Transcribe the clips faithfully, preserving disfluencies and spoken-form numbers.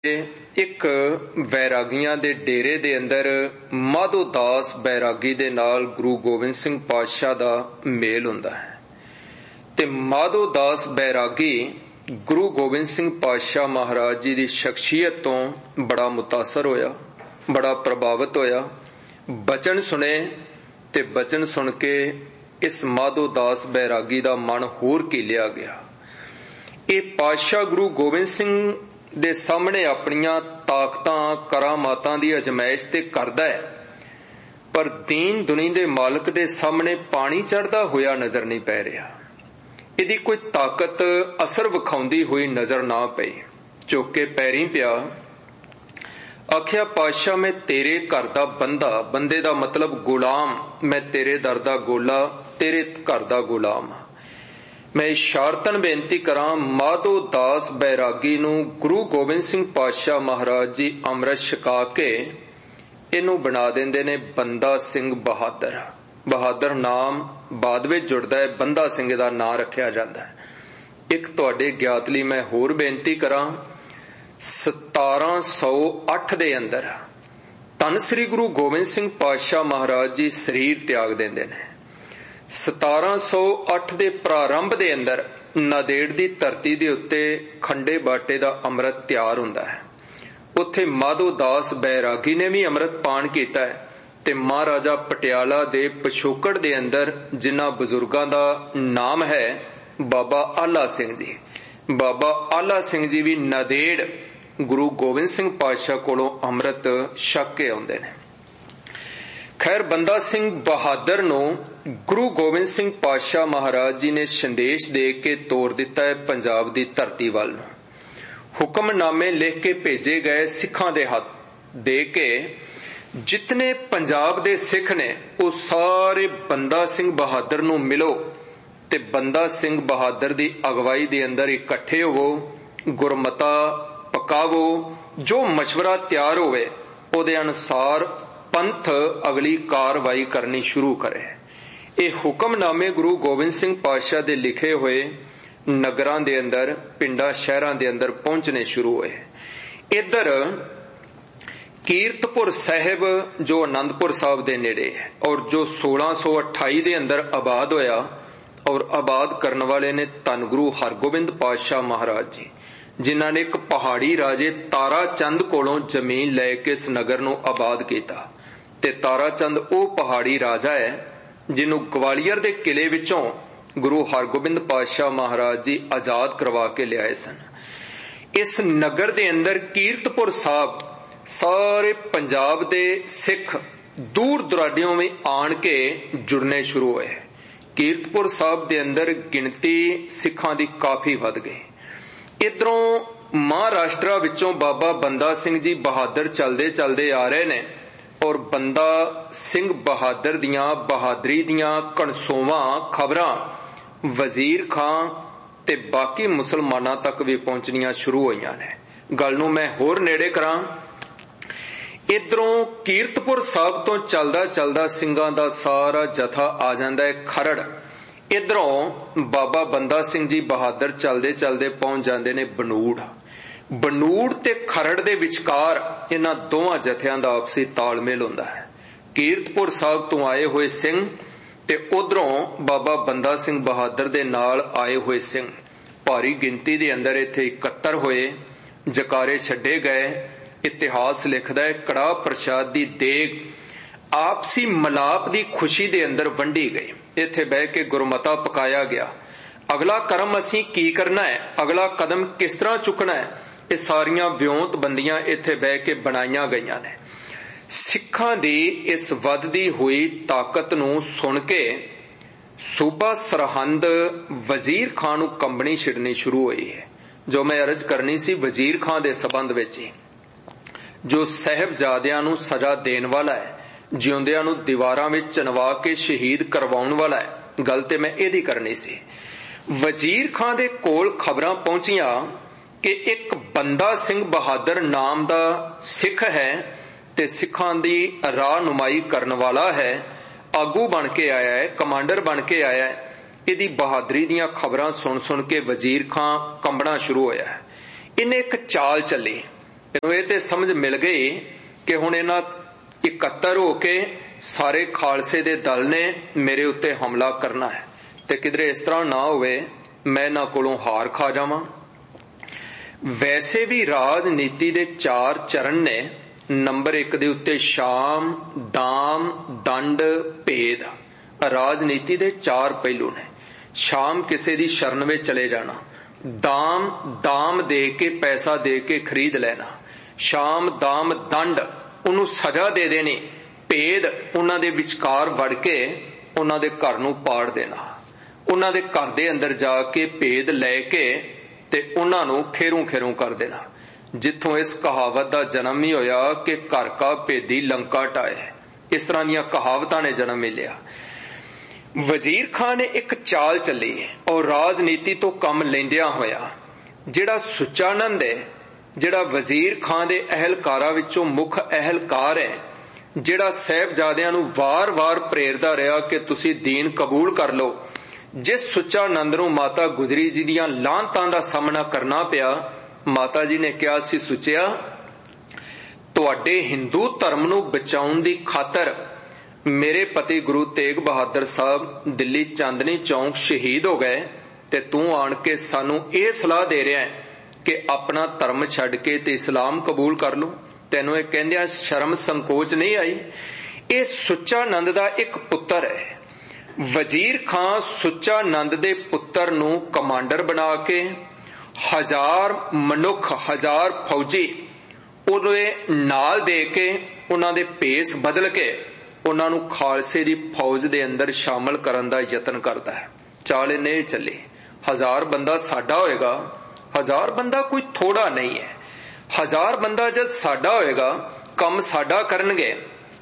ਇੱਕ ਵੈਰਾਗੀਆਂ ਦੇ ਡੇਰੇ ਦੇ ਅੰਦਰ ਮਾਧੋ ਦਾਸ ਬੈਰਾਗੀ ਦੇ ਨਾਲ ਗੁਰੂ ਗੋਬਿੰਦ ਸਿੰਘ ਪਾਤਸ਼ਾਹ ਦਾ ਮੇਲ ਹੁੰਦਾ ਹੈ ਤੇ ਮਾਧੋ ਦਾਸ ਬੈਰਾਗੀ ਗੁਰੂ ਗੋਬਿੰਦ ਸਿੰਘ ਪਾਤਸ਼ਾਹ ਮਹਾਰਾਜ ਜੀ ਦੀ ਸ਼ਖਸੀਅਤ ਤੋਂ ਬੜਾ ਮੁਤਾਸਰ ਹੋਇਆ, ਬੜਾ ਪ੍ਰਭਾਵਿਤ ਹੋਇਆ। ਬਚਨ ਸੁਣੇ ਤੇ ਬਚਨ ਸੁਣ ਕੇ ਇਸ ਮਾਧੋ ਦਾਸ ਬੈਰਾਗੀ ਦਾ ਮਨ ਹੋਰ ਕੀਲਿਆ ਗਿਆ। ਇਹ ਪਾਤਸ਼ਾਹ ਗੁਰੂ ਗੋਬਿੰਦ ਸਿੰਘ ਦੇ ਸਾਹਮਣੇ ਆਪਣੀਆਂ ਤਾਕਤਾਂ ਕਰਾਮਾਤਾਂ ਦੀ ਅਜਮਾਇਸ਼ ਤੇ ਕਰਦਾ ਹੈ, ਪਰ ਦੀਨ ਦੁਨੀ ਦੇ ਮਾਲਕ ਦੇ ਸਾਹਮਣੇ ਪਾਣੀ ਚੜ੍ਹਦਾ ਹੋਇਆ ਨਜ਼ਰ ਨਹੀਂ ਪੈ ਰਿਹਾ। ਇਹਦੀ ਕੋਈ ਤਾਕਤ ਅਸਰ ਵਿਖਾਉਂਦੀ ਹੋਈ ਨਜ਼ਰ ਨਾ ਪਈ। ਚੁੱਕ ਕੇ ਪੈਰੀਂ ਪਿਆ, ਆਖਿਆ ਪਾਤਸ਼ਾਹ ਮੈਂ ਤੇਰੇ ਘਰ ਦਾ ਬੰਦਾ, ਬੰਦੇ ਦਾ ਮਤਲਬ ਗੁਲਾਮ, ਮੈਂ ਤੇਰੇ ਦਰ ਦਾ ਗੋਲਾ, ਤੇਰੇ ਘਰ ਦਾ ਗੁਲਾਮ। ਮੈਂ ਇਸ਼ਾਰਤਨ ਬੇਨਤੀ ਕਰਾਂ, ਮਾਧੋ ਦਾਸ ਬੈਰਾਗੀ ਨੂੰ ਗੁਰੂ ਗੋਬਿੰਦ ਸਿੰਘ ਪਾਤਸ਼ਾਹ ਮਹਾਰਾਜ ਜੀ ਅੰਮ੍ਰਿਤ ਛਕਾ ਕੇ ਇਹਨੂੰ ਬਣਾ ਦਿੰਦੇ ਨੇ ਬੰਦਾ ਸਿੰਘ ਬਹਾਦਰ। ਬਹਾਦਰ ਨਾਮ ਬਾਅਦ ਵਿੱਚ ਜੁੜਦਾ ਹੈ, ਬੰਦਾ ਸਿੰਘ ਦਾ ਨਾਂ ਰੱਖਿਆ ਜਾਂਦਾ ਹੈ। ਇੱਕ ਤੁਹਾਡੇ ਗਿਆਤ ਲਈ ਮੈਂ ਹੋਰ ਬੇਨਤੀ ਕਰਾਂ, ਸਤਾਰਾਂ ਸੌ ਅੱਠ ਦੇ ਅੰਦਰ ਧੰਨ ਸ੍ਰੀ ਗੁਰੂ ਗੋਬਿੰਦ ਸਿੰਘ ਪਾਤਸ਼ਾਹ ਮਹਾਰਾਜ ਜੀ ਸਰੀਰ ਤਿਆਗ ਦਿੰਦੇ ਨੇ। ਸਤਾਰਾਂ ਸੌ ਅੱਠ ਦੇ ਪ੍ਰਾਰੰਭ ਦੇ ਅੰਦਰ ਨਾਂਦੇੜ ਦੀ ਧਰਤੀ ਦੇ ਉੱਤੇ ਖੰਡੇ ਬਾਟੇ ਦਾ ਅੰਮ੍ਰਿਤ ਤਿਆਰ ਹੁੰਦਾ ਹੈ। ਉੱਥੇ ਮਾਧੋ ਦਾਸ ਬੈਰਾਗੀ ਨੇ ਵੀ ਅੰਮ੍ਰਿਤ ਪਾਨ ਕੀਤਾ ਹੈ ਤੇ ਮਹਾਰਾਜਾ ਪਟਿਆਲਾ ਦੇ ਪਿਛੋਕੜ ਦੇ ਅੰਦਰ ਜਿਨ੍ਹਾਂ ਬਜ਼ੁਰਗਾਂ ਦਾ ਨਾਮ ਹੈ ਬਾਬਾ ਆਲਾ ਸਿੰਘ ਜੀ, ਬਾਬਾ ਆਲਾ ਸਿੰਘ ਜੀ ਵੀ ਨਾਂਦੇੜ ਗੁਰੂ ਗੋਬਿੰਦ ਸਿੰਘ ਪਾਤਸ਼ਾਹ ਕੋਲੋਂ ਅੰਮ੍ਰਿਤ ਛਕ ਕੇ ਆਉਂਦੇ ਨੇ। ਖੈਰ, ਬੰਦਾ ਸਿੰਘ ਬਹਾਦਰ ਨੂੰ ਗੁਰੂ ਗੋਬਿੰਦ ਸਿੰਘ ਪਾਤਸ਼ਾਹ ਮਹਾਰਾਜ ਜੀ ਨੇ ਸੰਦੇਸ਼ ਦੇ ਕੇ ਤੋਰ ਦਿੱਤਾ ਹੈ ਪੰਜਾਬ ਦੀ ਧਰਤੀ ਵੱਲ ਨੂੰ। ਹੁਕਮਨਾਮੇ ਲਿਖ ਕੇ ਭੇਜੇ ਗਏ ਸਿੱਖਾਂ ਦੇ ਹੱਥ ਦੇ ਕੇ, ਜਿਤਨੇ ਪੰਜਾਬ ਦੇ ਸਿੱਖ ਨੇ ਉਹ ਸਾਰੇ ਬੰਦਾ ਸਿੰਘ ਬਹਾਦਰ ਨੂੰ ਮਿਲੋ ਤੇ ਬੰਦਾ ਸਿੰਘ ਬਹਾਦਰ ਦੀ ਅਗਵਾਈ ਦੇ ਅੰਦਰ ਇਕੱਠੇ ਹੋਵੋ, ਗੁਰਮਤਾ ਪਕਾਵੋ, ਜੋ ਮਸ਼ਵਰਾ ਤਿਆਰ ਹੋਵੇ ਉਹਦੇ ਅਨੁਸਾਰ ਪੰਥ ਅਗਲੀ ਕਾਰਵਾਈ ਕਰਨੀ ਸ਼ੁਰੂ ਕਰੇ। ਇਹ ਹੁਕਮਨਾਮੇ ਗੁਰੂ ਗੋਬਿੰਦ ਸਿੰਘ ਪਾਤਸ਼ਾਹ ਦੇ ਲਿਖੇ ਹੋਏ ਨਗਰਾਂ ਦੇ ਅੰਦਰ, ਪਿੰਡਾਂ ਸ਼ਹਿਰਾਂ ਦੇ ਅੰਦਰ ਪਹੁੰਚਣੇ ਸ਼ੁਰੂ ਹੋਏ। ਇੱਧਰ ਕੀਰਤਪੁਰ ਸਾਹਿਬ ਜੋ ਅਨੰਦਪੁਰ ਸਾਹਿਬ ਦੇ ਨੇੜੇ ਹੈ ਔਰ ਜੋ ਸੋਲਾਂ ਸੌ ਅਠਾਈ ਦੇ ਅੰਦਰ ਆਬਾਦ ਹੋਇਆ, ਔਰ ਆਬਾਦ ਕਰਨ ਵਾਲੇ ਨੇ ਧੰਨ ਗੁਰੂ ਹਰਗੋਬਿੰਦ ਪਾਤਸ਼ਾਹ ਮਹਾਰਾਜ ਜੀ, ਜਿਨ੍ਹਾਂ ਨੇ ਇੱਕ ਪਹਾੜੀ ਰਾਜੇ ਤਾਰਾ ਚੰਦ ਕੋਲੋਂ ਜ਼ਮੀਨ ਲੈ ਕੇ ਇਸ ਨਗਰ ਨੂੰ ਆਬਾਦ ਕੀਤਾ। ਤੇ ਤਾਰਾ ਚੰਦ ਉਹ ਪਹਾੜੀ ਰਾਜਾ ਹੈ ਜਿਹਨੂੰ ਗਵਾਲੀਅਰ ਦੇ ਕਿਲੇ ਵਿੱਚੋਂ ਗੁਰੂ ਹਰਗੋਬਿੰਦ ਪਾਤਸ਼ਾਹ ਮਹਾਰਾਜ ਜੀ ਆਜ਼ਾਦ ਕਰਵਾ ਕੇ ਲਿਆਏ ਸਨ। ਇਸ ਨਗਰ ਦੇ ਅੰਦਰ ਕੀਰਤਪੁਰ ਸਾਹਿਬ ਸਾਰੇ ਪੰਜਾਬ ਦੇ ਸਿੱਖ ਦੂਰ ਦੁਰਾਡਿਓਂ ਵੀ ਆਣ ਕੇ ਜੁੜਨੇ ਸ਼ੁਰੂ ਹੋਏ। ਕੀਰਤਪੁਰ ਸਾਹਿਬ ਦੇ ਅੰਦਰ ਗਿਣਤੀ ਸਿੱਖਾਂ ਦੀ ਕਾਫੀ ਵੱਧ ਗਈ। ਇੱਧਰੋਂ ਮਹਾਰਾਸ਼ਟਰ ਵਿੱਚੋਂ ਬਾਬਾ ਬੰਦਾ ਸਿੰਘ ਜੀ ਬਹਾਦਰ ਚਲਦੇ ਚਲਦੇ ਆ ਰਹੇ ਨੇ ਔਰ ਬੰਦਾ ਸਿੰਘ ਬਹਾਦਰ ਦੀਆਂ ਬਹਾਦਰੀ ਦੀਆਂ ਕਣਸੋਵਾਂ ਖਬਰਾਂ ਵਜ਼ੀਰ ਖਾਂ ਤੇ ਬਾਕੀ ਮੁਸਲਮਾਨਾਂ ਤੱਕ ਵੀ ਪਹੁੰਚਣੀਆਂ ਸ਼ੁਰੂ ਹੋਈਆਂ ਨੇ। ਗੱਲ ਨੂੰ ਮੈਂ ਹੋਰ ਨੇੜੇ ਕਰਾਂ, ਇੱਧਰੋਂ ਕੀਰਤਪੁਰ ਸਾਹਿਬ ਤੋਂ ਚੱਲਦਾ ਚੱਲਦਾ ਸਿੰਘਾਂ ਦਾ ਸਾਰਾ ਜਥਾ ਆ ਜਾਂਦਾ ਹੈ ਖਰੜ। ਇੱਧਰੋਂ ਬਾਬਾ ਬੰਦਾ ਸਿੰਘ ਜੀ ਬਹਾਦਰ ਚਲਦੇ ਚਲਦੇ ਪਹੁੰਚ ਜਾਂਦੇ ਨੇ ਬਨੂੜ। ਬਨੂੜ ਤੇ ਖਰੜ ਦੇ ਵਿਚਕਾਰ ਇਹਨਾਂ ਦੋਵਾਂ ਜਥਿਆਂ ਦਾ ਆਪਸੀ ਤਾਲਮੇਲ ਹੁੰਦਾ ਹੈ। ਕੀਰਤਪੁਰ ਸਾਹਿਬ ਤੋਂ ਆਏ ਹੋਏ ਸਿੰਘ ਤੇ ਉਧਰੋਂ ਬਾਬਾ ਬੰਦਾ ਸਿੰਘ ਬਹਾਦਰ ਦੇ ਨਾਲ ਆਏ ਹੋਏ ਸਿੰਘ ਭਾਰੀ ਗਿਣਤੀ ਦੇ ਅੰਦਰ ਇੱਥੇ ਇਕੱਤਰ ਹੋਏ, ਜਕਾਰੇ ਛੱਡੇ ਗਏ। ਇਤਿਹਾਸ ਲਿਖਦਾ ਹੈ ਕੜਾਹ ਪ੍ਰਸ਼ਾਦ ਦੀ ਦੇਗ ਆਪਸੀ ਮਲਾਪ ਦੀ ਖੁਸ਼ੀ ਦੇ ਅੰਦਰ ਵੰਡੀ ਗਈ। ਇੱਥੇ ਬਹਿ ਕੇ ਗੁਰਮਤਾ ਪਕਾਇਆ ਗਿਆ। ਅਗਲਾ ਕਰਮ ਅਸੀਂ ਕੀ ਕਰਨਾ ਹੈ, ਅਗਲਾ ਕਦਮ ਕਿਸ ਤਰ੍ਹਾਂ ਚੁੱਕਣਾ ਹੈ, ਇਹ ਸਾਰੀਆਂ ਵਿਉਂਤ ਬੰਦੀਆਂ ਇੱਥੇ ਬਹਿ ਕੇ ਬਣਾਈਆਂ ਗਈਆਂ ਨੇ। ਸਿੱਖਾਂ ਦੀ ਇਸ ਵੱਧਦੀ ਹੋਈ ਤਾਕਤ ਨੂੰ ਸੁਣ ਕੇ ਸੂਬਾ ਸਰਹੰਦ ਵਜ਼ੀਰ ਖਾਂ ਨੂੰ ਕੰਬਣੀ ਛਿੜਨੀ ਸ਼ੁਰੂ ਹੋਈ ਹੈ। ਜੋ ਮੈਂ ਅਰਜ਼ ਕਰਨੀ ਸੀ ਵਜ਼ੀਰ ਖਾਂ ਦੇ ਸਬੰਧ ਵਿੱਚ ਹੀ, ਜੋ ਸਾਹਿਬਜ਼ਾਦਿਆਂ ਨੂੰ ਸਜ਼ਾ ਦੇਣ ਵਾਲਾ ਹੈ, ਜਿਉਂਦਿਆਂ ਨੂੰ ਦੀਵਾਰਾਂ ਵਿੱਚ ਚਿਣਵਾ ਕੇ ਸ਼ਹੀਦ ਕਰਵਾਉਣ ਵਾਲਾ ਹੈ। ਗੱਲ ਤੇ ਮੈਂ ਇਹਦੀ ਕਰਨੀ ਸੀ। ਵਜ਼ੀਰ ਖਾਂ ਦੇ ਕੋਲ ਖਬਰਾਂ ਪਹੁੰਚੀਆਂ ਕਿ ਇੱਕ ਬੰਦਾ ਸਿੰਘ ਬਹਾਦਰ ਨਾਮ ਦਾ ਸਿੱਖ ਹੈ ਤੇ ਸਿੱਖਾਂ ਦੀ ਰਾਹਨੁਮਾਈ ਕਰਨ ਵਾਲਾ ਹੈ, ਆਗੂ ਬਣ ਕੇ ਆਇਆ ਹੈ, ਕਮਾਂਡਰ ਬਣ ਕੇ ਆਇਆ ਹੈ। ਇਹਦੀ ਬਹਾਦਰੀ ਦੀਆਂ ਖਬਰਾਂ ਸੁਣ ਸੁਣ ਕੇ ਵਜ਼ੀਰ ਖਾਂ ਕੰਬਣਾ ਸ਼ੁਰੂ ਹੋਇਆ ਹੈ। ਇਹਨੇ ਇੱਕ ਚਾਲ ਚੱਲੀ। ਇਹਨੂੰ ਇਹ ਤੇ ਸਮਝ ਮਿਲ ਗਈ ਕਿ ਹੁਣ ਇਹਨਾਂ ਇਕੱਤਰ ਹੋ ਕੇ ਸਾਰੇ ਖਾਲਸੇ ਦੇ ਦਲ ਨੇ ਮੇਰੇ ਉੱਤੇ ਹਮਲਾ ਕਰਨਾ ਹੈ ਤੇ ਕਿਧਰੇ ਇਸ ਤਰ੍ਹਾਂ ਨਾ ਹੋਵੇ ਮੈਂ ਇਹਨਾਂ ਕੋਲੋਂ ਹਾਰ ਖਾ ਜਾਵਾਂ। ਵੈਸੇ ਵੀ ਰਾਜਨੀਤੀ ਦੇ ਚਾਰ ਚਰਨ ਨੇ। ਨੰਬਰ ਇੱਕ ਦੇ ਉੱਤੇ ਸ਼ਾਮ, ਦਾਮ, ਦੰਡ, ਭੇਦ। ਰਾਜਨੀਤੀ ਦੇ ਚਾਰ ਪਹਿਲੂ ਨੇ। ਸ਼ਾਮ ਕਿਸੇ ਦੀ ਸ਼ਰਨ ਵਿੱਚ ਚਲੇ ਜਾਣਾ, ਦਾਮ ਦਾਮ ਦੇ ਕੇ ਪੈਸਾ ਦੇ ਕੇ ਖਰੀਦ ਲੈਣਾ, ਸ਼ਾਮ ਦਾਮ ਦੰਡ ਉਹਨੂੰ ਸਜ਼ਾ ਦੇ ਦੇਣੀ, ਭੇਦ ਉਹਨਾਂ ਦੇ ਵਿਚਕਾਰ ਵੜ ਕੇ ਉਹਨਾਂ ਦੇ ਘਰ ਨੂੰ ਪਾੜ ਦੇਣਾ, ਉਹਨਾਂ ਦੇ ਘਰ ਦੇ ਅੰਦਰ ਜਾ ਕੇ ਭੇਦ ਲੈ ਕੇ ਤੇ ਉਹਨਾਂ ਨੂੰ ਖੇਰੂ ਖੇਰੂ ਕਰ ਦੇਣਾ। ਜਿੱਥੋਂ ਇਸ ਕਹਾਵਤ ਦਾ ਜਨਮ ਹੀ ਹੋਇਆ ਕਿ ਘਰ ਕਾ ਭੇਦੀ ਲੰਕਾ ਢਾਏ। ਇਸ ਤਰ੍ਹਾਂ ਦੀਆਂ ਕਹਾਵਤਾਂ ਨੇ ਜਨਮ ਮਿਲਿਆ। ਵਜ਼ੀਰ ਖਾਨ ਨੇ ਇੱਕ ਚਾਲ ਚੱਲੀ ਔਰ ਰਾਜਨੀਤੀ ਤੋਂ ਕੰਮ ਲੈਂਦਿਆਂ ਹੋਇਆ ਜਿਹੜਾ ਸੁਚਾਨੰਦ ਹੈ, ਜਿਹੜਾ ਵਜ਼ੀਰ ਖਾਨ ਦੇ ਅਹਿਲਕਾਰਾਂ ਵਿੱਚੋਂ ਮੁੱਖ ਅਹਿਲਕਾਰ ਹੈ, ਜਿਹੜਾ ਸਾਹਿਬਜ਼ਾਦਿਆਂ ਨੂੰ ਵਾਰ-ਵਾਰ ਪ੍ਰੇਰਦਾ ਰਿਹਾ ਕਿ ਤੁਸੀਂ ਦੀਨ ਕਬੂਲ ਕਰ ਲਓ, ਜਿਸ ਸੁਚਾਨੰਦ ਨੂੰ ਮਾਤਾ ਗੁਜਰੀ ਜੀ ਦੀਆਂ ਲਾਹਨਤਾਂ ਦਾ ਸਾਹਮਣਾ ਕਰਨਾ ਪਿਆ, ਮਾਤਾ ਜੀ ਨੇ ਕਿਹਾ ਸੀ, ਸੁੱਚਿਆ ਤੁਹਾਡੇ ਹਿੰਦੂ ਧਰਮ ਨੂੰ ਬਚਾਉਣ ਦੀ ਖਾਤਰ ਮੇਰੇ ਪਤੀ ਗੁਰੂ ਤੇਗ ਬਹਾਦਰ ਸਾਹਿਬ ਦਿੱਲੀ ਚਾਂਦਨੀ ਚੌਂਕ ਸ਼ਹੀਦ ਹੋ ਗਏ ਤੇ ਤੂੰ ਆਣ ਕੇ ਸਾਨੂੰ ਇਹ ਸਲਾਹ ਦੇ ਰਿਹਾ ਕਿ ਆਪਣਾ ਧਰਮ ਛੱਡ ਕੇ ਤੇ ਇਸਲਾਮ ਕਬੂਲ ਕਰ ਲਓ। ਤੈਨੂੰ ਇਹ ਕਹਿੰਦਿਆਂ ਸ਼ਰਮ ਸੰਕੋਚ ਨਹੀਂ ਆਈ? ਇਹ ਸੁੱਚਾਨੰਦ ਦਾ ਇੱਕ ਪੁੱਤਰ ਹੈ। ਵਜ਼ੀਰ ਖਾਨ ਸੁੱਚਾਨੰਦ ਦੇ ਪੁੱਤਰ ਨੂੰ ਕਮਾਂਡਰ ਬਣਾ ਕੇ ਹਜ਼ਾਰ ਮਨੁੱਖ, ਹਜ਼ਾਰ ਫੌਜੀ ਉਹਦੇ ਨਾਲ ਦੇ ਕੇ ਉਹਨਾਂ ਦੇ ਭੇਸ ਬਦਲ ਕੇ ਉਹਨਾਂ ਨੂੰ ਖਾਲਸੇ ਦੀ ਫੌਜ ਦੇ ਅੰਦਰ ਸ਼ਾਮਲ ਕਰਨ ਦਾ ਯਤਨ ਕਰਦਾ ਹੈ। ਚਾਲ ਇਹਨੇ ਚੱਲੇ। ਹਜ਼ਾਰ ਬੰਦਾ ਸਾਡਾ ਹੋਏਗਾ। ਹਜ਼ਾਰ ਬੰਦਾ ਕੋਈ ਥੋੜਾ ਨਹੀਂ ਹੈ। ਹਜ਼ਾਰ ਬੰਦਾ ਜਦ ਸਾਡਾ ਹੋਏਗਾ ਕੰਮ ਸਾਡਾ ਕਰਨਗੇ,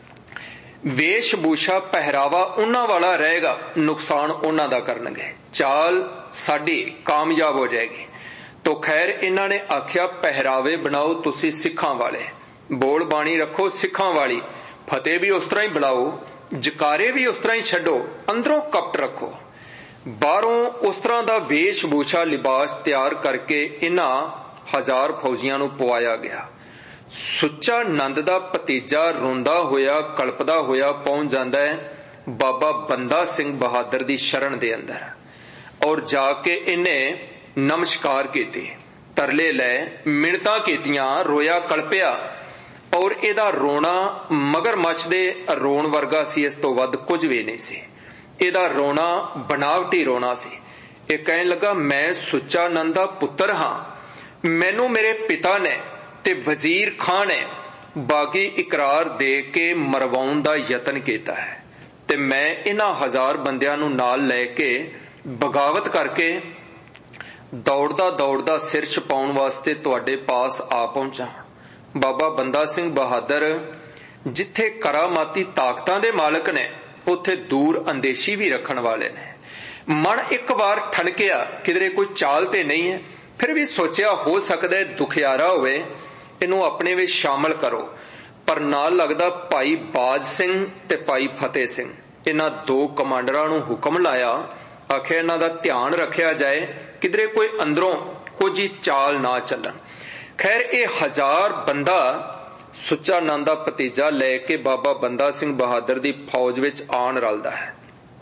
ਵੇਸ਼ ਭੂਸ਼ਾ ਪਹਿਰਾਵਾ ਉਹਨਾਂ ਵਾਲਾ ਰਹੇਗਾ, ਨੁਕਸਾਨ ਉਹਨਾਂ ਦਾ ਕਰਨਗੇ। ਚਾਲ ਸਾਡੀ ਕਾਮਯਾਬ ਹੋ ਜਾਏਗੀ। ਤੋ ਖੈਰ ਇਹਨਾਂ ਨੇ ਆਖਿਆ ਪਹਿਰਾਵੇ ਬਣਾਓ ਤੁਸੀਂ ਸਿੱਖਾਂ ਵਾਲੇ, ਬੋਲ ਬਾਣੀ ਰੱਖੋ ਸਿੱਖਾਂ ਵਾਲੀ, ਫਤਿਹ ਵੀ ਉਸ ਤਰ੍ਹਾਂ ਹੀ ਬੁਲਾਓ, ਜਕਾਰੇ ਵੀ ਉਸ ਤਰ੍ਹਾਂ ਹੀ ਛੱਡੋ, ਅੰਦਰੋਂ ਕਪਟ ਰੱਖੋ। ਬਾਹਰੋਂ ਉਸ ਤਰ੍ਹਾਂ ਦਾ ਵੇਸ਼ ਭੂਸ਼ਾ ਲਿਬਾਸ ਤਿਆਰ ਕਰਕੇ ਇਹਨਾਂ ਹਜ਼ਾਰ ਫੌਜੀਆਂ ਨੂੰ ਪਵਾਇਆ ਗਿਆ। ਸੁੱਚਾਨੰਦ ਦਾ ਭਤੀਜਾ ਰੋਂਦਾ ਹੋਇਆ ਕਲਪਦਾ ਹੋਇਆ ਪਹੁੰਚ ਜਾਂਦਾ ਹੈ ਬਾਬਾ ਬੰਦਾ ਸਿੰਘ ਬਹਾਦਰ ਦੀ ਸ਼ਰਨ ਦੇ ਅੰਦਰ ਔਰ ਜਾ ਕੇ ਇਹਨੇ ਨਮਸਕਾਰ ਕੀਤੀ, ਤਰਲੇ ਲੈ, ਮਿੰਨਤਾਂ ਕੀਤੀਆਂ, ਰੋਇਆ ਕਲਪਿਆ ਔਰ ਇਹਦਾ ਰੋਣਾ ਮਗਰਮੱਛ ਦੇ ਰੋਣ ਵਰਗਾ ਸੀ, ਇਸ ਤੋਂ ਵੱਧ ਕੁਝ ਵੀ ਨਹੀਂ ਸੀ। ਇਹਦਾ ਰੋਣਾ ਬਨਾਵਟੀ ਰੋਣਾ ਸੀ। ਇਹ ਕਹਿਣ ਲੱਗਾ ਮੈਂ ਸੁੱਚਾਨੰਦ ਦਾ ਪੁੱਤਰ ਹਾਂ, ਮੈਨੂੰ ਮੇਰੇ ਪਿਤਾ ਨੇ ਤੇ ਵਜ਼ੀਰ ਖਾਨ ਨੇ ਬਾਗੀ ਇਕਰਾਰ ਦੇ ਕੇ ਮਰਵਾਉਣ ਦਾ ਯਤਨ ਕੀਤਾ ਹੈ ਤੇ ਮੈਂ ਇਹਨਾਂ ਹਜ਼ਾਰ ਬੰਦਿਆਂ ਨੂੰ ਨਾਲ ਲੈ ਕੇ ਬਗਾਵਤ ਕਰਕੇ ਦੌੜਦਾ ਦੌੜਦਾ ਸਿਰ ਛਪਾਉਣ ਵਾਸਤੇ ਤੁਹਾਡੇ ਪਾਸ ਆ ਪਹੁੰਚਾ। ਬਾਬਾ ਬੰਦਾ ਸਿੰਘ ਬਹਾਦਰ ਜਿੱਥੇ ਕਰਾਮਾਤੀ ਤਾਕਤਾਂ ਦੇ ਮਾਲਕ ਨੇ ਉੱਥੇ ਦੂਰ ਅੰਦੇਸ਼ੀ ਵੀ ਰੱਖਣ ਵਾਲੇ ਨੇ। ਮਨ ਇੱਕ ਵਾਰ ਠਣਕਿਆ ਕਿਧਰੇ ਕੋਈ ਚਾਲ ਤੇ ਨਹੀਂ ਹੈ, ਫਿਰ ਵੀ ਸੋਚਿਆ ਹੋ ਸਕਦਾ ਦੁਖਿਆਰਾ ਹੋਵੇ, ਇਹਨੂੰ ਆਪਣੇ ਵਿੱਚ ਸ਼ਾਮਲ ਕਰੋ। ਪਰ ਨਾਲ ਲੱਗਦਾ ਭਾਈ ਬਾਜ ਸਿੰਘ ਤੇ ਭਾਈ ਫਤਿਹ ਸਿੰਘ, ਇਹਨਾਂ ਦੋ ਕਮਾਂਡਰਾਂ ਨੂੰ ਹੁਕਮ ਲਾਇਆ, ਆਖਿਆ ਇਹਨਾਂ ਦਾ ਧਿਆਨ ਰੱਖਿਆ ਜਾਏ ਕਿਧਰੇ ਕੋਈ ਅੰਦਰੋਂ ਕੁਝ ਚਾਲ ਨਾ ਚੱਲਣ। ਖੈਰ ਇਹ ਹਜ਼ਾਰ ਬੰਦਾ ਸੁੱਚਾਨੰਦ ਦਾ ਭਤੀਜਾ ਲੈ ਕੇ ਬਾਬਾ ਬੰਦਾ ਸਿੰਘ ਬਹਾਦਰ ਦੀ ਫੌਜ ਵਿੱਚ ਆਣ ਰਲਦਾ ਹੈ।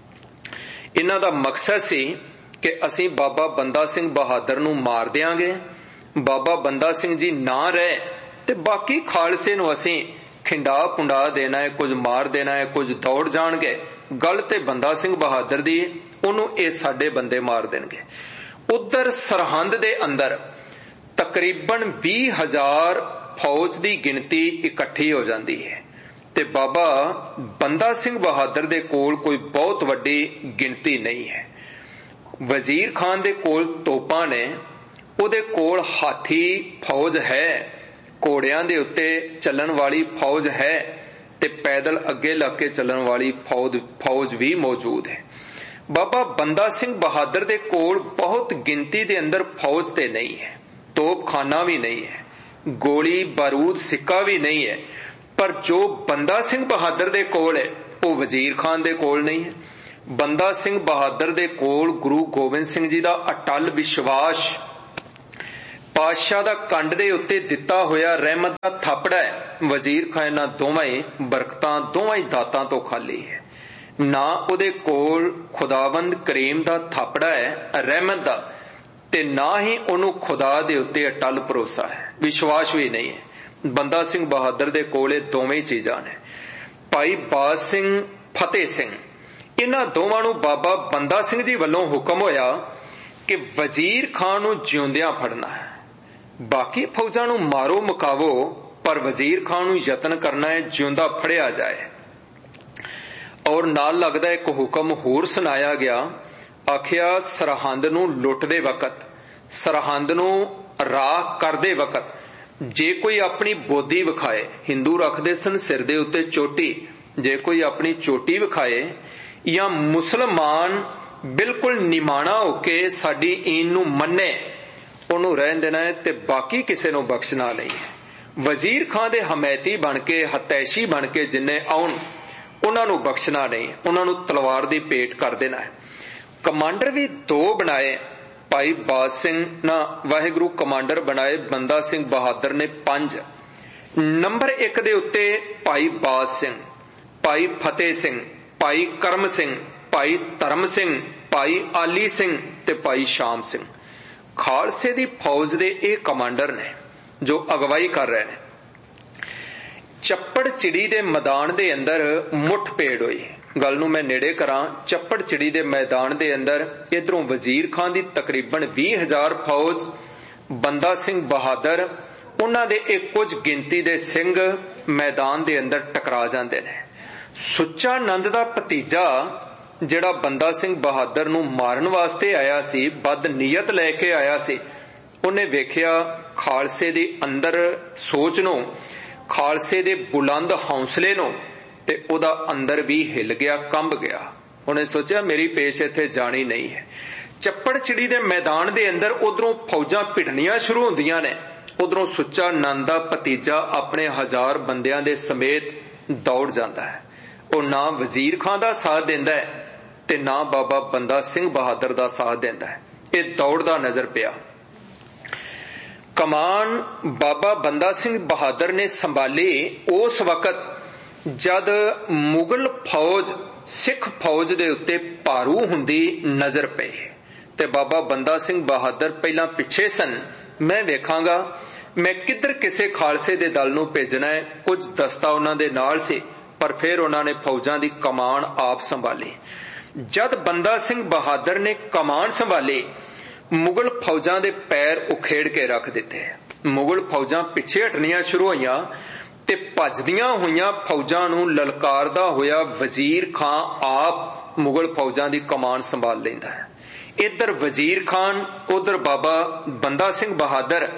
ਇਹਨਾਂ ਦਾ ਮਕਸਦ ਸੀ ਕਿ ਅਸੀਂ ਬਾਬਾ ਬੰਦਾ ਸਿੰਘ ਬਹਾਦਰ ਨੂੰ ਮਾਰ ਦਿਆਂਗੇ, ਬਾਬਾ ਬੰਦਾ ਸਿੰਘ ਜੀ ਨਾ ਰਹੇ ਤੇ ਬਾਕੀ ਖਾਲਸੇ ਨੂੰ ਅਸੀਂ ਖਿੰਡਾ ਪੁੰਡਾ ਦੇਣਾ ਹੈ, ਕੁਝ ਮਾਰ ਦੇਣਾ ਹੈ, ਕੁਝ ਦੌੜ ਜਾਣਗੇ। ਗੱਲ ਤੇ ਬੰਦਾ ਸਿੰਘ ਬਹਾਦਰ ਦੀ, ਉਹਨੂੰ ਇਹ ਸਾਡੇ ਬੰਦੇ ਮਾਰ ਦੇਣਗੇ। ਉਧਰ ਸਰਹੰਦ ਦੇ ਅੰਦਰ ਤਕਰੀਬਨ ਵੀਹ ਹਜ਼ਾਰ ਫੌਜ ਦੀ ਗਿਣਤੀ ਇਕੱਠੀ ਹੋ ਜਾਂਦੀ ਹੈ ਤੇ ਬਾਬਾ ਬੰਦਾ ਸਿੰਘ ਬਹਾਦਰ ਦੇ ਕੋਲ ਕੋਈ ਬਹੁਤ ਵੱਡੀ ਗਿਣਤੀ ਨਹੀਂ ਹੈ। ਵਜ਼ੀਰ ਖਾਨ ਦੇ ਕੋਲ ਤੋਪਾਂ ਨੇ, ਉਹਦੇ ਕੋਲ ਹਾਥੀ ਫੌਜ ਹੈ, ਘੋੜਿਆਂ ਦੇ ਉੱਤੇ ਚੱਲਣ ਵਾਲੀ ਫੌਜ ਹੈ ਤੇ ਪੈਦਲ ਅੱਗੇ ਲੱਗ ਕੇ ਚੱਲਣ ਵਾਲੀ ਫੌਜ ਫੌਜ ਵੀ ਮੌਜੂਦ ਹੈ। ਬਾਬਾ ਬੰਦਾ ਸਿੰਘ ਬਹਾਦਰ ਦੇ ਕੋਲ ਬਹੁਤ ਗਿਣਤੀ ਦੇ ਅੰਦਰ ਫੌਜ ਤੇ ਨਹੀਂ ਹੈ, ਤੋਪਖਾਨਾ ਵੀ ਨਹੀਂ ਹੈ, ਗੋਲੀ ਬਾਰੂਦ ਸਿੱਕਾ ਵੀ ਨਹੀਂ ਹੈ, ਪਰ ਜੋ ਬੰਦਾ ਸਿੰਘ ਬਹਾਦਰ ਦੇ ਕੋਲ ਹੈ ਉਹ ਵਜ਼ੀਰ ਖਾਨ ਦੇ ਕੋਲ ਨਹੀਂ ਹੈ। ਬੰਦਾ ਸਿੰਘ ਬਹਾਦਰ ਦੇ ਕੋਲ ਗੁਰੂ ਗੋਬਿੰਦ ਸਿੰਘ ਜੀ ਦਾ ਅਟਲ ਵਿਸ਼ਵਾਸ, पातशाह दा कंड दे उत्ते दिता होया रहमत दा थापड़ा है। वजीर खां इन्हां दोवें बरकतां दोवें दातां तो खाली है। ना उहदे कोल खुदावंद करीम दा थापड़ा है रहमत दा, ते ना ही उहनूं खुदा दे उत्ते अटल भरोसा है, विश्वास भी नहीं है। बंदा सिंह बहादुर दे कोल इह दोवें चीजां ने। भाई बाज सिंह फतेह सिंह, इन्हां दोवां नूं बाबा बंदा सिंह जी वल्लों हुक्म होया कि वजीर खां नूं जिउंदियां फड़ना है, बाकी फौजां नूं मारो मुकावो, पर वजीर खां नूं यतन करना है जिउंदा फड़िया जाए। और नाल लगदा एक हुक्म होर सुनाया गया, आखिया सरहंद नूं लुटदे वकत, सरहंद नूं राख करदे वकत जे कोई अपनी बोधी विखाए, हिंदू रखदे सन सिर दे उत्ते चोटी, जे कोई अपनी चोटी विखाए या मुसलमान बिल्कुल निमाणा होके साडी ईन नूं मन्ने, ਉਹਨੂੰ ਰਹਿਣ देना है ते बाकी किसी ਨੂੰ बख्शना नहीं है। वजीर खां दे हमैती बन के हतैशी बन के जिन्ने आउण उन्हां नूं बख्शना नहीं, उन्हां नूं तलवार दी भेट कर देना है। कमांडर भी दो बनाए, भाई बाज सिंह ना वाहिगुरू कमांडर बनाए, बंदा सिंह बहादुर ने पंज। नंबर एक दे उत्ते भाई बाज सिंह, भाई फतेह सिंह, भाई करम सिंह, भाई धर्म सिंह, भाई आली सिंह ते भाई शाम सिंह। खालसे दी फौज दे ये कमांडर ने जो अगवाई कर रहे हैं। चप्पड़ चिड़ी दे मैदान दे अंदर मुठभेड़ हुई। गल नूं मैं नेड़े करा, चप्पड़ चिड़ी दे मैदान दे अंदर इधरों वजीर खां दी तकरीबन बीस हजार फौज, बंदा सिंह बहादुर उन्हां दे एक कुछ गिनती दे सिंह मैदान दे अंदर टकरा जांदे ने। सुच्चा नंद दा भतीजा ਜਿਹੜਾ ਬੰਦਾ ਸਿੰਘ ਬਹਾਦਰ ਨੂੰ ਮਾਰਨ ਵਾਸਤੇ ਆਇਆ ਸੀ, ਬਦ ਨੀਅਤ ਲੈ ਕੇ ਆਇਆ ਸੀ, ਉਹਨੇ ਵੇਖਿਆ ਖਾਲਸੇ ਦੇ ਅੰਦਰ ਸੋਚ ਨੂੰ, ਖਾਲਸੇ ਦੇ ਬੁਲੰਦ ਹੌਸਲੇ ਨੂੰ, ਤੇ ਉਹਦਾ ਅੰਦਰ ਵੀ ਹਿੱਲ ਗਿਆ, ਕੰਬ ਗਿਆ। ਉਹਨੇ ਸੋਚਿਆ ਮੇਰੀ ਪੇਸ਼ ਇੱਥੇ ਜਾਣੀ ਨਹੀਂ ਹੈ। ਚੱਪੜ ਚਿੜੀ ਦੇ ਮੈਦਾਨ ਦੇ ਅੰਦਰ ਉਧਰੋਂ ਫੌਜਾਂ ਭਿੜਨੀਆਂ ਸ਼ੁਰੂ ਹੁੰਦੀਆਂ ਨੇ, ਉਧਰੋਂ ਸੁੱਚਾ ਨੰਦ ਦਾ ਭਤੀਜਾ ਆਪਣੇ ਹਜ਼ਾਰ ਬੰਦਿਆਂ ਦੇ ਸਮੇਤ ਦੌੜ ਜਾਂਦਾ ਹੈ। ਉਹ ਨਾ ਵਜ਼ੀਰ ਖਾਂ ਦਾ ਸਾਥ ਦਿੰਦਾ ਹੈ ਤੇ ਨਾ ਬਾਬਾ ਬੰਦਾ ਸਿੰਘ ਬਹਾਦਰ ਦਾ ਸਾਥ ਦਿੰਦਾ ਹੈ। ਇਹ ਦੌੜਦਾ ਨਜ਼ਰ ਪਿਆ। ਕਮਾਨ ਬਾਬਾ ਬੰਦਾ ਸਿੰਘ ਬਹਾਦਰ ਨੇ ਸੰਭਾਲੀ ਉਸ ਵਕਤ ਜਦ ਮੁਗਲ ਫੌਜ ਸਿੱਖ ਫੌਜ ਦੇ ਉੱਤੇ ਭਾਰੂ ਹੁੰਦੀ ਨਜ਼ਰ ਪਈ ਤੇ ਬਾਬਾ ਬੰਦਾ ਸਿੰਘ ਬਹਾਦਰ ਪਹਿਲਾਂ ਪਿੱਛੇ ਸਨ। ਮੈਂ ਵੇਖਾਂਗਾ ਮੈਂ ਕਿੱਧਰ ਕਿਸੇ ਖਾਲਸੇ ਦੇ ਦਲ ਨੂੰ ਭੇਜਣਾ ਹੈ। ਕੁਝ ਦਸਤਾ ਉਹਨਾਂ ਦੇ ਨਾਲ ਸੀ, ਪਰ ਫਿਰ ਉਹਨਾਂ ਨੇ ਫੌਜਾਂ ਦੀ ਕਮਾਨ ਆਪ ਸੰਭਾਲੀ। ਜਦ ਬੰਦਾ ਸਿੰਘ ਬਹਾਦਰ ਨੇ ਕਮਾਨ ਸੰਭਾਲੀ, ਮੁਗਲ ਫੌਜਾਂ ਦੇ ਪੈਰ ਉਖੇੜ ਕੇ ਰੱਖ ਦਿੱਤੇ। ਮੁਗਲ ਫੌਜਾਂ ਪਿੱਛੇ ਹਟਣੀਆਂ ਸ਼ੁਰੂ ਹੋਈਆਂ ਤੇ ਭੱਜਦੀਆਂ ਹੋਈਆਂ ਫੌਜਾਂ ਨੂੰ ਲਲਕਾਰਦਾ ਹੋਇਆ ਵਜ਼ੀਰ ਖਾਂ ਆਪ ਮੁਗਲ ਫੌਜਾਂ ਦੀ ਕਮਾਨ ਸੰਭਾਲ ਲੈਂਦਾ ਹੈ। ਇੱਧਰ ਵਜ਼ੀਰ ਖਾਨ, ਉਧਰ ਬਾਬਾ ਬੰਦਾ ਸਿੰਘ ਬਹਾਦਰ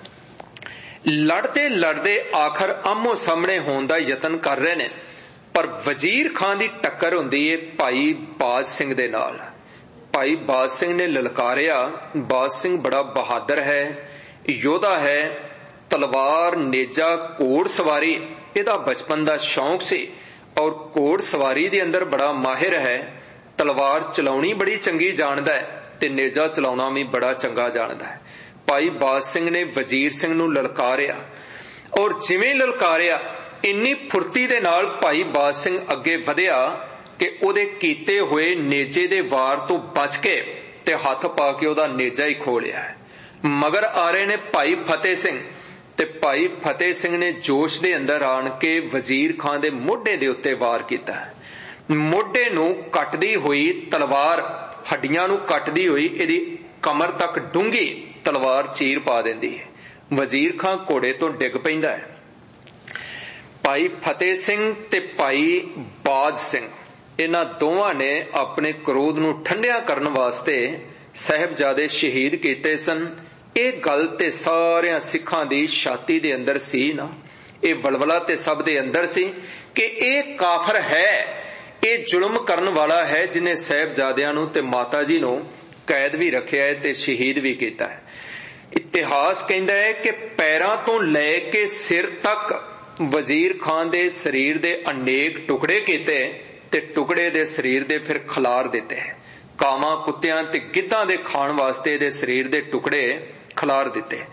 ਲੜਦੇ ਲੜਦੇ ਆਖਰ ਆਮੋ ਸਾਹਮਣੇ ਹੋਣ ਦਾ ਯਤਨ ਕਰ ਰਹੇ ਨੇ, ਪਰ ਵਜ਼ੀਰ ਖਾਨ ਦੀ ਟੱਕਰ ਹੁੰਦੀ ਹੈ ਭਾਈ ਬਾਜ ਸਿੰਘ ਦੇ ਨਾਲ। ਭਾਈ ਬਾਜ ਸਿੰਘ ਨੇ ਲਲਕਾਰਿਆ। ਬਾਜ ਸਿੰਘ ਬੜਾ ਬਹਾਦਰ ਹੈ, ਯੋਧਾ ਹੈ, ਤਲਵਾਰ, ਨੇਜਾ, ਘੋੜ ਸਵਾਰੀ ਇਹਦਾ ਬਚਪਨ ਦਾ ਸ਼ੌਂਕ ਸੀ ਔਰ ਘੋੜ ਸਵਾਰੀ ਦੇ ਅੰਦਰ ਬੜਾ ਮਾਹਿਰ ਹੈ। ਤਲਵਾਰ ਚਲਾਉਣੀ ਬੜੀ ਚੰਗੀ ਜਾਣਦਾ ਹੈ ਤੇ ਨੇਜਾ ਚਲਾਉਣਾ ਵੀ ਬੜਾ ਚੰਗਾ ਜਾਣਦਾ ਹੈ। ਭਾਈ ਬਾਜ ਸਿੰਘ ਨੇ ਵਜ਼ੀਰ ਸਿੰਘ ਨੂੰ ਲਲਕਾਰਿਆ ਔਰ ਜਿਵੇਂ ਲਲਕਾਰਿਆ ਇੰਨੀ ਫੁਰਤੀ ਦੇ ਨਾਲ ਭਾਈ ਬਾਜ ਸਿੰਘ ਅੱਗੇ ਵਧਿਆ ਕਿ ਉਹਦੇ ਕੀਤੇ ਹੋਏ ਨੇਜੇ ਦੇ ਵਾਰ ਤੋਂ ਬਚ ਕੇ ਤੇ ਹੱਥ ਪਾ ਕੇ ਉਹਦਾ ਨੇਜਾ ਹੀ ਖੋਹ ਲਿਆ। ਮਗਰ ਆ ਰਹੇ ਨੇ ਭਾਈ ਫਤਿਹ ਸਿੰਘ ਤੇ ਭਾਈ ਫਤਿਹ ਸਿੰਘ ਨੇ ਜੋਸ਼ ਦੇ ਅੰਦਰ ਆਣ ਕੇ ਵਜ਼ੀਰ ਖਾਨ ਦੇ ਮੋਢੇ ਦੇ ਉੱਤੇ ਵਾਰ ਕੀਤਾ। ਮੋਢੇ ਨੂੰ ਕੱਟਦੀ ਹੋਈ ਤਲਵਾਰ, ਹੱਡੀਆਂ ਨੂੰ ਕੱਟਦੀ ਹੋਈ ਇਹਦੀ ਕਮਰ ਤੱਕ ਡੂੰਘੀ ਤਲਵਾਰ ਚੀਰ ਪਾ ਦਿੰਦੀ ਹੈ। ਵਜ਼ੀਰ ਖਾਨ ਘੋੜੇ ਤੋਂ ਡਿੱਗ ਪੈਂਦਾ ਹੈ। ਭਾਈ ਫਤਿਹ ਸਿੰਘ ਤੇ ਭਾਈ ਬਾਜ ਸਿੰਘ ਇਹਨਾਂ ਦੋਵਾਂ ਨੇ ਆਪਣੇ ਕ੍ਰੋਧ ਨੂੰ ਠੰਡਿਆ ਕਰਨ ਵਾਸਤੇ ਸਾਹਿਬਜ਼ਾਦੇ ਸ਼ਹੀਦ ਕੀਤੇ ਸਨ। ਇਹ ਗੱਲ ਤੇ ਸਾਰਿਆਂ ਸਿੱਖਾਂ ਦੀ ਛਾਤੀ ਦੇ ਅੰਦਰ ਸੀ ਨਾ, ਇਹ ਵਲਵਲਾ ਤੇ ਸਭ ਦੇ ਅੰਦਰ ਸੀ ਕਿ ਇਹ ਕਾਫਰ ਹੈ, ਇਹ ਜ਼ੁਲਮ ਕਰਨ ਵਾਲਾ ਹੈ ਜਿਨੇ ਸਾਹਿਬਜ਼ਾਦਿਆਂ ਨੂੰ ਤੇ ਮਾਤਾ ਜੀ ਨੂੰ ਕੈਦ ਵੀ ਰੱਖਿਆ ਹੈ ਤੇ ਸ਼ਹੀਦ ਵੀ ਕੀਤਾ ਹੈ। ਇਤਿਹਾਸ ਕਹਿੰਦਾ ਹੈ ਕਿ ਪੈਰਾਂ ਤੋਂ ਲੈ ਕੇ ਸਿਰ ਤੱਕ ਵਜ਼ੀਰ ਖਾਨ ਦੇ ਸਰੀਰ ਦੇ ਅਨੇਕ ਟੁਕੜੇ ਕੀਤੇ ਤੇ ਟੁਕੜੇ ਦੇ ਸਰੀਰ ਦੇ ਫਿਰ ਖਿਲਾਰ ਦਿੱਤੇ। ਕਾਵਾਂ, ਕੁੱਤਿਆਂ ਤੇ ਗਿੱਧਾਂ ਦੇ ਖਾਣ ਵਾਸਤੇ ਇਹਦੇ ਸਰੀਰ ਦੇ ਟੁਕੜੇ ਖਿਲਾਰ ਦਿੱਤੇ।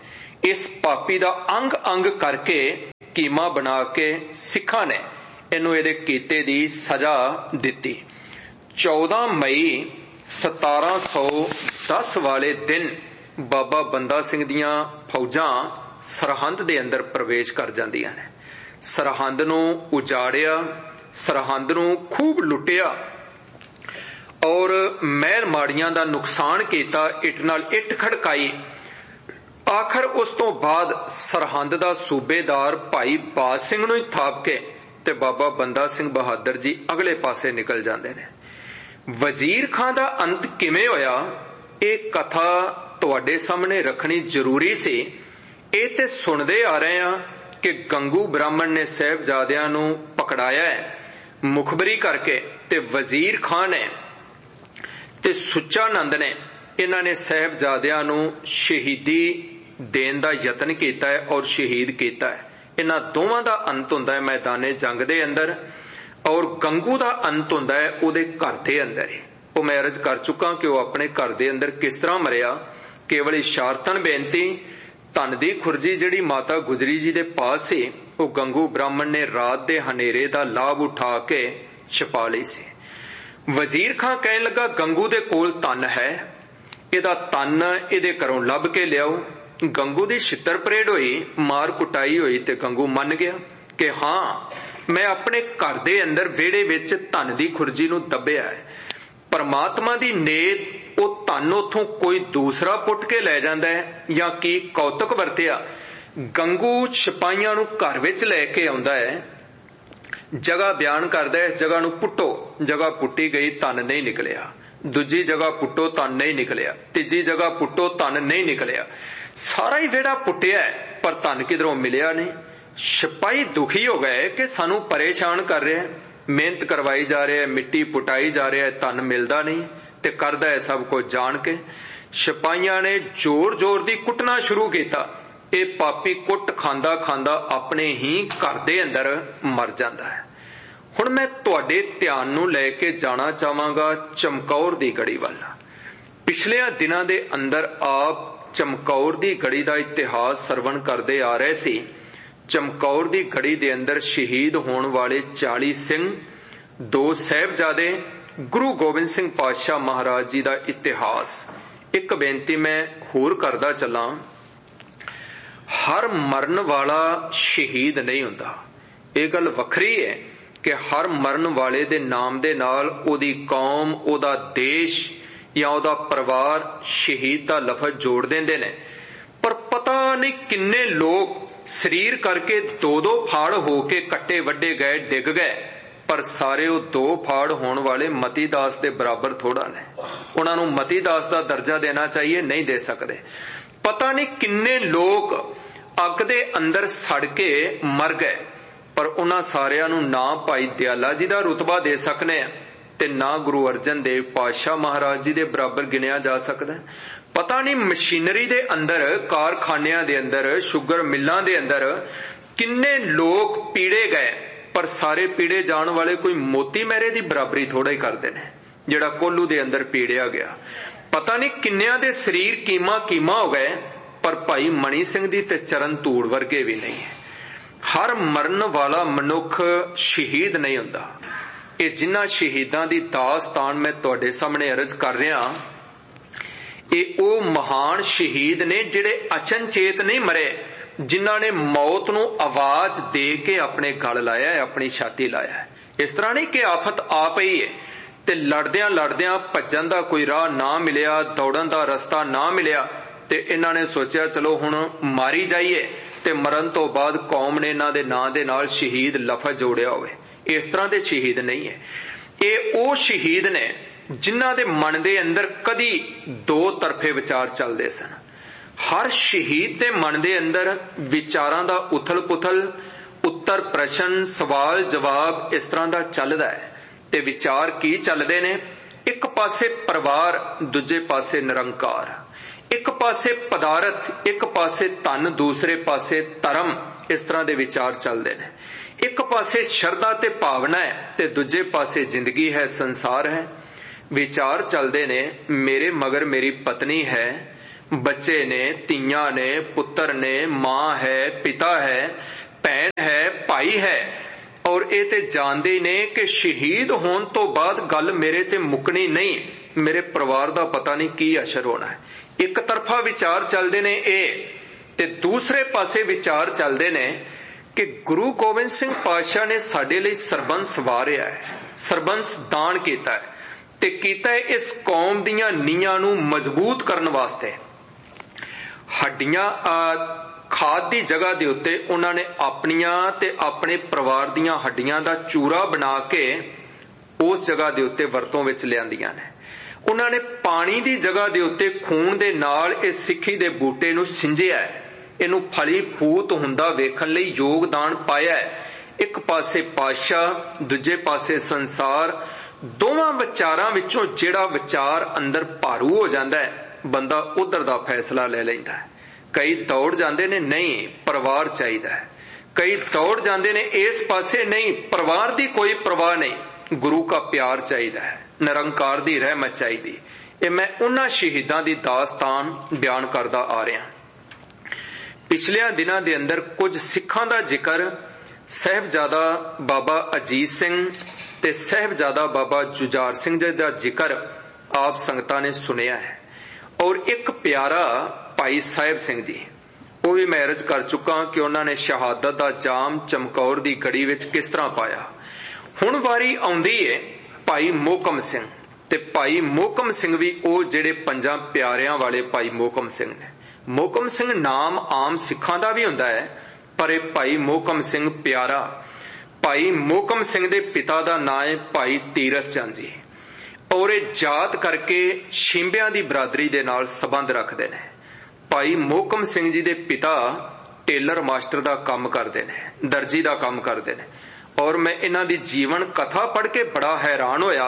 इस पापी दा अंग अंग करके कीमा बना के सिखां ने इनू इहदे कीते दी सजा दिती। चौदह मई सतारा सौ दस वाले दिन बाबा बंदा सिंह दियां फौजां सरहंद दे अंदर प्रवेश कर जांदियां ने। सरहंद नू उजाड़िया, सरहंद नू खूब लुटिया और महल माड़ियां दा नुकसान कीता, इट नाल इट खड़काई। आखिर उस तो बाद सरहंद दा सूबेदार भाई बाज सिंह नू ही थाप के ते बाबा बंदा सिंह बहादुर जी अगले पासे निकल जांदे ने। वजीर खां दा अंत किवें होया, ਇਹ कथा तुहाडे सामने रखनी जरूरी सी। ਇਹ ते सुनदे आ रहे हां कि गंगू ब्राह्मण ने साहिबजादियां नू पकड़ाया है मुखबरी करके, ते वजीर खां ने ते सुच्चा नंद ने इन्हां ने साहिबजादियां नू शहीदी देण दा यतन कीता है और शहीद कीता है। इन्हां दोवां दा अंत हुंदा है मैदाने जंग दे अंदर और गंगू दा अंत हुंदा है उहदे घर दे अंदर। वो मैं अर्ज कर चुका कि वह अपने घर दे अंदर किस तरह मरिया। केवल इशारतन बेनती, धन दी खुरजी जिहड़ी माता गुजरी जी दे पास सी, वो गंगू ब्राह्मण ने रात दे हनेरे दा लाभ उठा के छपा लई सी। वजीर खां कहन लगा गंगू दे कोल धन है, इहदा धन इहदे घरों लभ के लियाओ। गंगू दी छित्तर परेड हुई, मार कुटाई हुई ते गंगू मन गया कि हाँ मैं अपने घर दे अंदर वेड़े विच धन दी खुरजी नू दबिया है। परमात्मा दी नेत ओ धन उथों कोई दूसरा पुट के लै जांदा है या की कौतक वरतिया। गंगू सिपाहियां नू घर विच लैके आउंदा है, जगह बयान करदा है इस जगह नू पुट्टो, जगह पुट्टी गई धन नहीं निकलिया। दूजी जगह पुट्टो धन नहीं निकलिया, तीजी जगह पुट्टो धन नहीं निकलिया। सारा ही वेड़ा पुट्टिया है पर धन किधरों मिलिया नहीं। सिपाही दुखी हो गए कि सानू परेशान कर रहे हैं, मेहनत करवाई जा रही है, मिट्टी पुटाई जा रही है, धन मिलता नहीं ते करदा है सब कुछ जान के। सिपाहियां ने जोर जोर दी कुटना शुरू किया। ये पापी कुट खांदा खांदा अपने ही घर दे अंदर मर जांदा है। हुण मैं तुहाडे ध्यान नू लैके जाना चाहांगा चमकौर दी गढ़ी वल। पिछले दिनां दे अंदर आप चमकौर दी गढ़ी दा इतिहास सरवण करदे आ रहे सी। चमकौर दी गढ़ी दे अंदर शहीद होने वाले चाली सिंह, दो साहिबजादे, गुरु गोबिंद सिंह पातशाह महाराज जी दा इतिहास। एक बेनती मैं होर करदा चलां, हर मरण वाला शहीद नहीं हुंदा। ये गल वखरी है कि हर मरण वाले दे नाम दे नाल ओदी कौम, ओदा देश या ओदा परिवार शहीद दा लफज जोड़ देंदे ने। पर पता नहीं किन्ने लोग शरीर करके दो दो फाड़ होके कट्टे वड्डे गए, डिग गए, पर सारे वो दो फाड़ होने वाले मती दास दे बराबर थोड़ा ने। उन्हां नूं मती दास दा दर्जा देना चाहिए, नहीं दे सकते। पता नहीं किन्ने लोग अग दे अंदर सड़ के मर गए, पर उन्हां सारियां नूं ना भाई दयाला जी दा रुतबा दे सकने ते ना गुरु अर्जन देव पातशाह महाराज जी दे बराबर गिनिया जा सकदा। पता नहीं मशीनरी दे अंदर, कारखानियां दे अंदर, शुगर मिलां दे अंदर किन्ने लोग पीड़े गए, पर सारे पीड़े जान वाले कोई मोती मेरे दी बराबरी थोड़ा ही करते ने जिहड़ा कोल्लू दे अंदर पीड़िया गया। पता नहीं किन्नियां दे शरीर कीमा कीमा हो गए, पर भाई मणि सिंह दी ते चरण धूड़ वर्गे भी नहीं है। हर मरण वाला मनुख शहीद नहीं हुंदा। ये जिन्हां शहीदां दी दास्तान मैं तुहाडे सामने अर्ज कर रहा, ये ओ महान शहीद ने जिहड़े अचनचेत नहीं मरे, जिन्हां ने मौत नूं आवाज दे के अपने गल लाया है, अपनी छाती लाया है। इस तरह नहीं कि आफत आ पई है ते लड़दियां लड़दियां भज्जण दा कोई राह ना मिलिया, दौड़न दा रस्ता ना मिलिया ते इन्हां ने सोचिया चलो हुण मारी जाइए ते मरण तो बाद कौम ने इन्हां दे नां दे नाल शहीद लफज जोड़िया होवे। इस तरह दे शहीद नहीं है। ये ओ शहीद ने जिन्हां दे मन दे अंदर कदी दो तरफे विचार चलदे सन। हर शहीद दे मन दे अंदर विचारां दा उथल पुथल, उत्तर प्रश्न, सवाल जवाब इस तरह दा चलदा है। ते विचार की चलदे ने, एक पासे परिवार, दूजे पासे निरंकार, एक पासे पदार्थ, एक पासे धन, दूसरे पासे धर्म, इस तरह दे विचार चलदे ने। एक पासे शरधा ते भावना है ते दूजे पासे जिंदगी है, संसार है। विचार चलदे ने, मेरे मगर मेरी पत्नी है, बच्चे ने, धीआं ने, पुत्र ने, मां है, पिता है, भैन है, भाई है। और ये ते जानते ने कि शहीद होने तो बाद गल मेरे ते मुकनी नहीं, मेरे परिवार का पता नहीं की असर होना है। एक तरफा विचार चलते ने ये, ते दूसरे पासे विचार चलते ने कि गुरु गोबिंद सिंह पातशाह ने साडे लई सरबंस वारिया है, सरबंस दान कीता है, ते कीता है इस कौम दीयां नीआं नूं मजबूत करन वास्ते। हड्डियां खाद की जगह के उत्ते उन्होंने अपनियां ते अपने परिवार दीयां हड्डियां दा चूरा बना के उस जगह के उत्ते वरतों विच लिआंदियां ने। उन्होंने पानी की जगह के उत्ते खून दे नाल इस सिक्खी दे बूटे नूं सिंजिया है, इनू फली फूत हुंदा वेखण लई योगदान पाया है। एक पासे पातशाह, दूजे पासे संसार, दोवां विचारां विचों जिहड़ा विचार अंदर भारू हो जांदा है, बंदा उधर दा फैसला ले लैंदा है। कई दौड़ जांदे ने नहीं परिवार चाहिदा है, कई दौड़ जांदे ने इस पासे नहीं परिवार दी कोई परवाह नहीं, गुरु का प्यार चाहिदा है, निरंकार दी रहमत चाहिदी। ये मैं उन्हां शहीदां दी दास्तान बयान करदा आ रहा। पिछले दिनों के अंदर कुछ सिखां दा जिक्र साहिबजादा बाबा अजीत सिंह ते साहिबजादा बाबा जुझार सिंह जी का जिक्र आप संगतां ने सुनिया है। और एक प्यारा भाई साहिब सिंह जी, वो भी मैं अर्ज कर चुका कि उन्होंने शहादत का जाम चमकौर की गड़ी विच किस तरह पाया। हुण वारी आउंदी है भाई मोहकम सिंह, ते भाई मोहकम सिंह भी वो जिहड़े पंजां प्यारियां वाले भाई मोहकम सिंह ने। मोहकम सिंह नाम आम सिखां दा भी हुंदा है, पर यह भाई मोहकम सिंह प्यारा। भाई मोहकम सिंह दे पिता दा नाम है भाई तीरथ चंद जी, और ये जात करके शिंबियां दी बरादरी दे नाल संबंध रखते हैं। भाई मोहकम सिंह जी दे पिता टेलर मास्टर दा काम करते हैं, दर्जी दा काम करते हैं। और मैं इन्हां दी जीवन कथा पढ़ के बड़ा हैरान होया।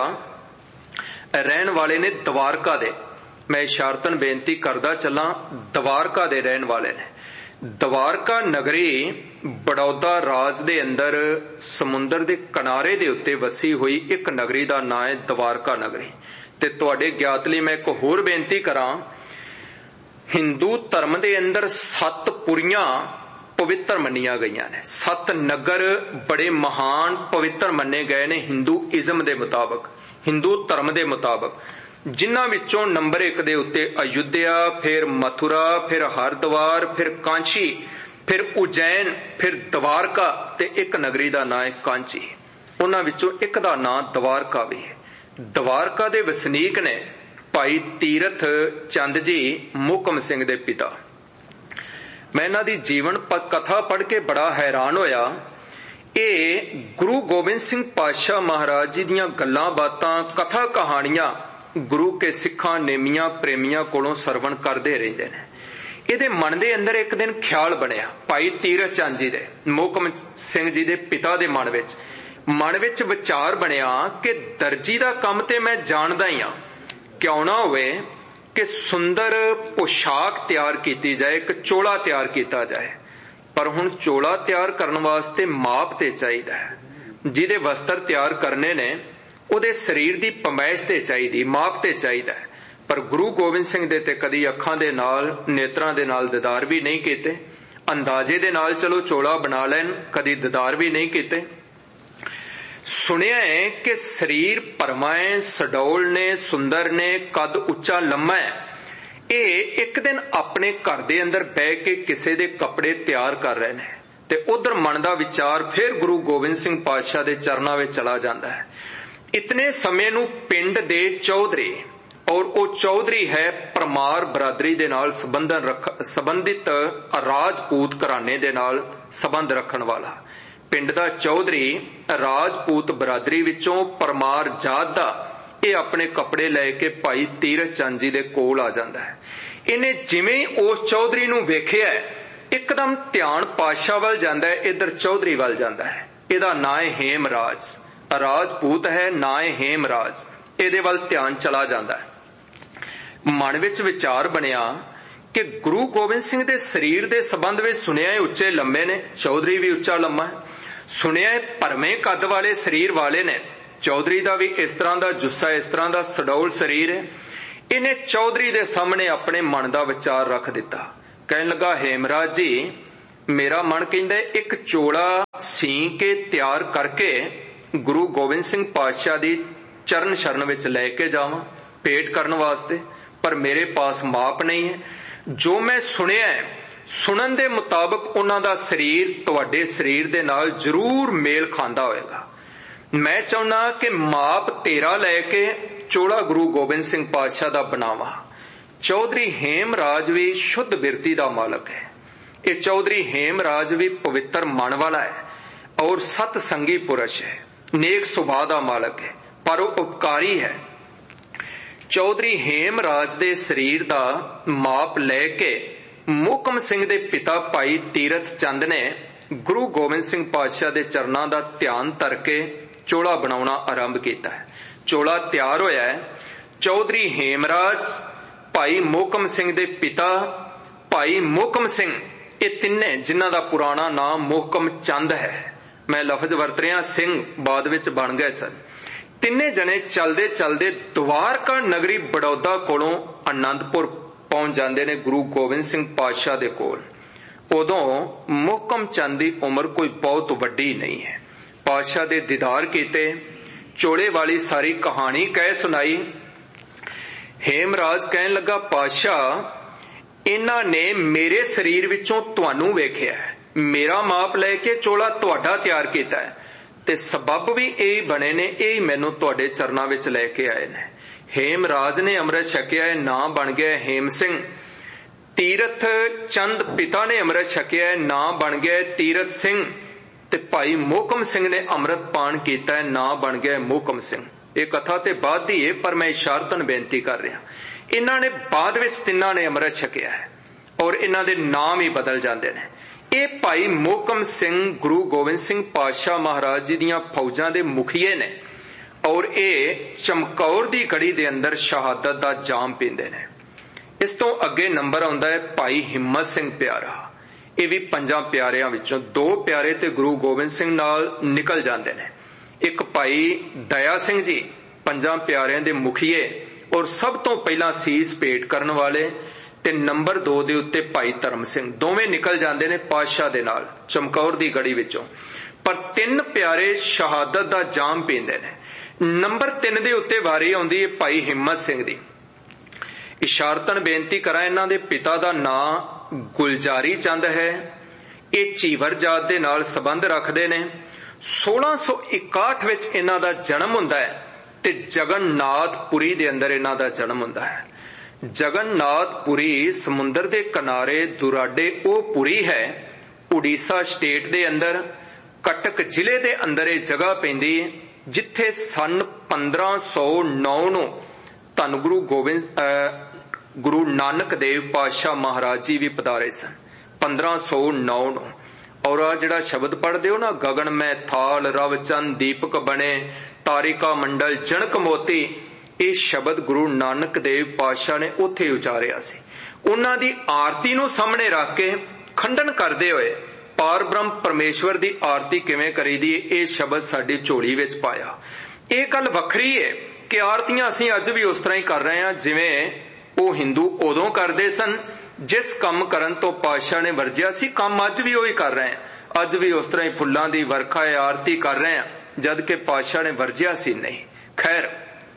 रहन वाले ने द्वारका दे, मैं इशारतन बेनती करदा चला, द्वारका दे रहन वाले ने। द्वारका नगरी बड़ौदा राज दे अंदर समुंदर दे किनारे दे उत्ते वसी हुई एक नगरी दा नाम है द्वारका नगरी। ते तुहाडे ज्ञात लई मैं एक होर बेनती करां, हिंदू धर्म दे अंदर सत्त पुरियां पवित्र मन्निया गईयां ने। सत्त नगर बड़े महान पवित्र मन्ने गए ने हिंदू इज़म दे मुताबक, हिंदू धर्म दे मुताबक, जिन्हां विचों नंबर एक दे उत्ते अयोध्या, फिर मथुरा, फिर हरिद्वार, फिर कांची, फिर उज्जैन, फिर द्वारका, ते एक नगरी दा नाम है कांची। उन्हां विचों एक दा नाम द्वारका भी है। द्वारका दे वसनीक ने भाई तीरथ चंद जी मोहकम सिंह दे पिता। मैं इन्हां दी जीवन कथा पढ़ के बड़ा हैरान होया। ये गुरु गोबिंद सिंह पातशाह महाराज जी दीयां गल्लां बातां, कथा कहानियां गुरु के सिखां नेमियां प्रेमियां कोलों सरवण करते रहिंदे ने। इहदे मन दे अंदर एक दिन ख्याल बनिया, भाई तीरथ चंद जी दे, मोहकम सिंह जी दे पिता दे मन विच मन विच विचार बनिया कि दर्जी दा काम ते मैं जानदा ही हां, क्यों ना होवे कि सुंदर पोशाक तैयार की जाए, एक चोला तैयार किया जाए। पर हुण चोला तैयार करने वास्ते माप ते चाहिदा है, जिहदे वस्त्र तैयार करने ने उहदे शरीर दी पमैश ते चाहिदी, माप ते चाहिदा है। पर गुरु गोबिंद सिंह दे ते कदी अखां दे नाल, नेत्रां दे नाल दीदार भी नहीं कीते, अंदाजे दे नाल चलो चोला बना लैन, कदी दीदार भी नहीं कीते। सुनिया है कि शरीर भरमा है, सडौल ने, सुंदर ने, कद उच्चा लम्मा है। ये एक दिन अपने घर दे अंदर बह के किसे दे कपड़े तैयार कर रहे हैं, ते उधर मन दा विचार फिर गुरु गोबिंद सिंह पातशाह दे चरनां विच चला जाता है। इतने समय नूं पिंड दे चौधरी, और वो चौधरी है परमार बरादरी दे नाल संबंधन रख संबंधित राजपूत घराने दे नाल संबंध रखण वाला पिंड दा चौधरी राजपूत बरादरी विचों परमार जात दा, ये अपने कपड़े लैके भाई तीरथ चंद जी दे कोल आ जांदा है। इन्हें जिवें ही उस चौधरी नूं वेखिया एकदम ध्यान पातशाह वल जांदा है, इधर चौधरी वल जांदा है। इहदा नाम है हेमराज, राजपूत है, ना है हेमराज। इहदे वल ध्यान चला जांदा है। मन विच विचार बनिया कि गुरु गोबिंद सिंह दे शरीर दे संबंध विच सुनिया है उच्चे लम्मे ने, चौधरी भी उच्चा लम्मा है। सुनिया है भरमे कद वाले शरीर वाले ने, चौधरी दा भी इस तरह दा जुस्सा, इस तरह दा सडौल शरीर है। इन्हें चौधरी दे सामने अपने मन का विचार रख दिता। कहन लगा, हेमराज जी, मेरा मन कहंदा एक चोला सी के तैयार करके गुरु गोबिंद सिंह पातशाह दी चरण शरण विच लैके जावां भेंट करन वास्ते, पर मेरे पास माप नहीं है। जो मैं सुनिया है, सुनन दे मुताबिक उन्हां दा शरीर तुहाडे शरीर दे नाल जरूर मेल खांदा होएगा। मैं चाहुंदा कि माप तेरा लैके चोला गुरु गोबिंद सिंह पातशाह दा बनावा। चौधरी हेमराज भी शुद्ध बिरती दा मालक है। ये चौधरी हेमराज भी पवित्र मन वाला है और सतसंगी पुरुष है, नेक सुभाव दा मालक है, पर वो उपकारी है। चौधरी हेमराज दे शरीर दा माप लैके मोहकम सिंह दे पिता भाई तीरथ चंद ने गुरु गोबिंद सिंह पातशाह दे चरनां दा ध्यान करके चोला बनाउणा आरंभ कीता है। चोला तैयार होया है। चौधरी हेमराज, भाई मोहकम सिंह दे पिता भाई मोहकम सिंह, ये तिन्ने जिन्हां दा पुराना नाम मोहकम चंद है, मैं लफज वरत रहा, सिंह बाद विच बन गए सन। तिन्ने जने चलदे चलदे द्वारका नगरी बड़ौदा कोलों आनंदपुर पहुंच जांदे ने गुरु गोबिंद सिंह पातशाह दे कोल। उदों मोहकम चंद दी उम्र कोई बहुत वड्डी नहीं है। पातशाह दे दीदार कीते, चोले वाली सारी कहानी कह सुनाई। हेमराज कहन लगा, पातशाह, इन्हां ने मेरे शरीर विचों तुहानू वेखिया है, मेरा माप लैके चोला तुहाडा तैयार कीता है, ते सबब भी यही बने ने, यही मैनू तुहाडे चरनां विच लैके आए ने। हेमराज ने अमृत छकिया है, नाम बन गया हेम सिंह। तीरथ चंद पिता ने अमृत छकिया है, नाम बन गया तीरथ सिंह। ते भाई मोहकम सिंह ने अमृत पान कीता है, नाम बन गया मोहकम सिंह। ये कथा ते बाद दी है, पर मैं इशारतन बेनती कर रहा। इन्हां ने बाद विच तिन्हां ने अमृत छकिया है और इन्हां दे नाम ही बदल जाते हैं। ये भाई मोहकम सिंह गुरु गोबिंद सिंह पातशाह महाराज जी दियां फौजां दे मुखिए ने और ये चमकौर दी गढ़ी दे अंदर शहादत दा जाम पींदे ने। इस तो अगे नंबर आउंदा है भाई हिम्मत सिंह प्यारा। ये भी पंजां प्यारियां विचों दो प्यारे ते गुरु गोबिंद सिंह नाल निकल जाते हैं। एक भाई दया सिंह जी पंजां प्यारियां दे मुखिए और सब तो पहला सीस भेंट करन वाले, ते नंबर दो दे उत्ते भाई धर्म सिंह, दोवें निकल जाते ने पातशाह दे नाल चमकौर दी गढ़ी विचों। पर तीन प्यारे शहादत दा जाम पींदे ने। नंबर तीन दे उत्ते वारी आउंदी है भाई हिम्मत सिंह दी। इशारतन बेनती करा, इन्हां दे पिता दा नां गुलजारी चंद है। ये चीवर जात दे नाल संबंध रखदे ने। सोलह सौ इकाहठ विच इन्हां दा जन्म हुंदा है ते जगन्नाथपुरी दे अंदर इन्हां दा जन्म हुंदा है। जगन्नाथपुरी समुंदर दे किनारे दुराडे ओ पुरी है, उड़ीसा स्टेट दे अंदर कटक जिले दे अंदर ये जगह पैंदी है, जिथे सन पंद्रह सौ नौ नूं धन गुरु गोबिंद गुरु नानक देव पातशाह महाराज जी भी पधारे सन पंद्रह सौ नौ नूं। और आ जिहड़ा शब्द पढ़दे हो ना, गगन में थाल रव चंद दीपक बने, तारिका मंडल जनक मोती, ये शब्द गुरु नानक देव पातशाह ने उत्थे उचारिया सी। उन्हां दी आरती नूं सामने रख के खंडन करदे होए पार ब्रह्म परमेश्वर दी आरती किवें करीदी, ये शब्द साडी झोली विच पाया। ये गल वखरी है कि आरतियां असीं अज भी उस तरह ही कर रहे हैं जिवें वो हिंदू उदों करदे सन, जिस काम करन तो पातशाह ने वरजिया सी, काम अज भी वही कर रहे हैं। अज भी उस तरह ही फुल्लां दी वर्खा है आरती कर रहे हैं, जद के पातशाह ने वरजिया सी नहीं। खैर,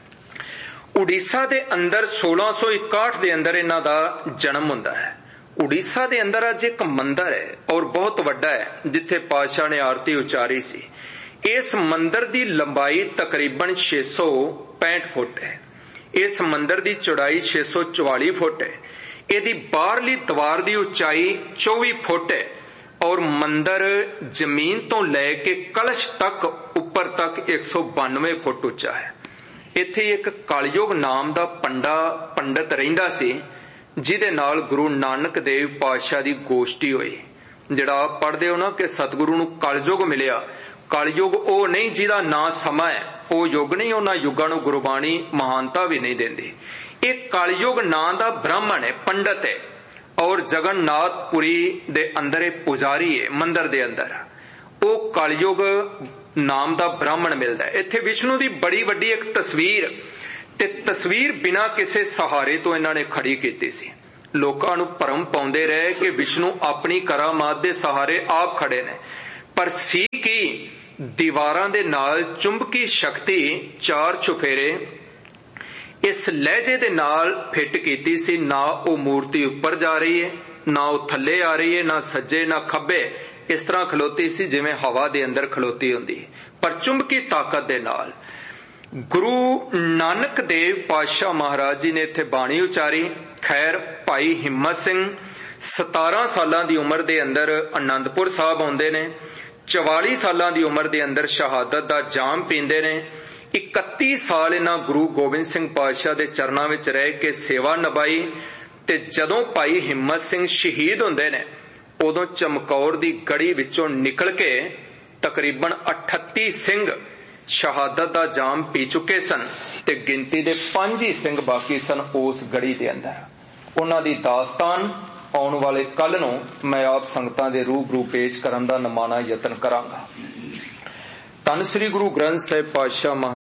उड़ीसा दे अंदर सोलह सौ इकाहठ दे अंदर इन्हां दा जन्म हुंदा है। उड़ीसा दे अंदर अज एक मंदिर है और बहुत वड्डा है, जिथे पातशाह ने आरती उचारी सी। इस मंदिर दी लंबाई तकरीबन छे सौ पैंठ फुट है। इस मंदिर दी चौड़ाई छे सौ चौवाली फुट है। इहदी बाहरली दीवार दी उचाई चौबीस फुट है और मंदिर जमीन तो लैके कलश तक उपर तक एक सौ बानवे फुट उच्चा है। इत्थे एक कलयुग नाम दा पंडा पंडित रहिंदा सी, जिहदे नाल गुरु नानक देव पातशाह दी गोष्ठी होई। जिहड़ा आप पढ़दे हो ना कि सतगुरु नूं कलयुग मिलिया, कलयुग ओ नहीं जिहदा ना समा है, ओ युग नहीं, उन्हां युगां नूं गुरबाणी महानता भी नहीं देंदी। एक कलयुग नां दा ब्राह्मण है, पंडित है और जगन्नाथपुरी दे अंदर एक पुजारी है मंदिर दे अंदर। ओ कलयुग नाम दा ब्राह्मण मिलदा है। इत्थे विष्णु दी बड़ी वड्डी एक तस्वीर ਤੇ ਤਸਵੀਰ ਬਿਨਾਂ ਕਿਸੇ ਸਹਾਰੇ ਤੋਂ ਇਹਨਾਂ ਨੇ ਖੜੀ ਕੀਤੀ ਸੀ। ਲੋਕਾਂ ਨੂੰ ਭਰਮ ਪਾਉਂਦੇ ਰਹੇ ਕਿ ਵਿਸ਼ਨੂੰ ਆਪਣੀ ਕਰਾਮਾਤ ਦੇ ਸਹਾਰੇ ਆਪ ਖੜੇ ਨੇ, ਪਰ ਸੀ ਕਿ ਦੀਵਾਰਾਂ ਦੇ ਨਾਲ ਚੁੰਬਕੀ ਸ਼ਕਤੀ ਚਾਰ ਚੁਫੇਰੇ ਇਸ ਲਹਿਜੇ ਦੇ ਨਾਲ ਫਿੱਟ ਕੀਤੀ ਸੀ। ਨਾ ਉਹ ਮੂਰਤੀ ਉੱਪਰ ਜਾ ਰਹੀ ਹੈ, ਨਾ ਉਹ ਥੱਲੇ ਆ ਰਹੀ ਹੈ, ਨਾ ਸੱਜੇ ਨਾ ਖੱਬੇ, ਇਸ ਤਰ੍ਹਾਂ ਖਲੋਤੀ ਸੀ ਜਿਵੇਂ ਹਵਾ ਦੇ ਅੰਦਰ ਖਲੋਤੀ ਹੁੰਦੀ, ਪਰ ਚੁੰਬਕੀ ਤਾਕਤ ਦੇ ਨਾਲ। ਗੁਰੂ ਨਾਨਕ ਦੇਵ ਪਾਤਸ਼ਾਹ ਮਹਾਰਾਜ ਜੀ ਨੇ ਇੱਥੇ ਬਾਣੀ ਉਚਾਰੀ। ਖੈਰ, ਭਾਈ ਹਿੰਮਤ ਸਿੰਘ ਸਤਾਰਾਂ ਸਾਲਾਂ ਦੀ ਉਮਰ ਦੇ ਅੰਦਰ ਅਨੰਦਪੁਰ ਸਾਹਿਬ ਆਉਂਦੇ ਨੇ। ਚਵਾਲੀ ਸਾਲਾਂ ਦੀ ਉਮਰ ਦੇ ਅੰਦਰ ਸ਼ਹਾਦਤ ਦਾ ਜਾਮ ਪੀਂਦੇ ਨੇ। ਇਕੱਤੀ ਸਾਲ ਇਹਨਾਂ ਗੁਰੂ ਗੋਬਿੰਦ ਸਿੰਘ ਪਾਤਸ਼ਾਹ ਦੇ ਚਰਨਾਂ ਵਿੱਚ ਰਹਿ ਕੇ ਸੇਵਾ ਨਿਭਾਈ। ਤੇ ਜਦੋਂ ਭਾਈ ਹਿੰਮਤ ਸਿੰਘ ਸ਼ਹੀਦ ਹੁੰਦੇ ਨੇ, ਉਦੋਂ ਚਮਕੌਰ ਦੀ ਗੜੀ ਵਿੱਚੋਂ ਨਿਕਲ ਕੇ ਤਕਰੀਬਨ ਅਠੱਤੀ ਸਿੰਘ ਸ਼ਹਾਦਤ ਦਾ ਜਾਮ ਪੀ ਚੁੱਕੇ ਸਨ ਤੇ ਗਿਣਤੀ ਦੇ ਪੰਜ ਹੀ ਸਿੰਘ ਬਾਕੀ ਸਨ ਉਸ ਗੜੀ ਦੇ ਅੰਦਰ। ਉਹਨਾਂ ਦੀ ਦਾਸਤਾਨ ਆਉਣ ਵਾਲੇ ਕੱਲ ਨੂੰ ਮੈਂ ਆਪ ਸੰਗਤਾਂ ਦੇ ਰੂਬਰੂ ਪੇਸ਼ ਕਰਨ ਦਾ ਨਿਮਾਣਾ ਯਤਨ ਕਰਾਂਗਾ। ਧੰਨ ਸ੍ਰੀ ਗੁਰੂ ਗ੍ਰੰਥ ਸਾਹਿਬ ਪਾਤਸ਼ਾਹ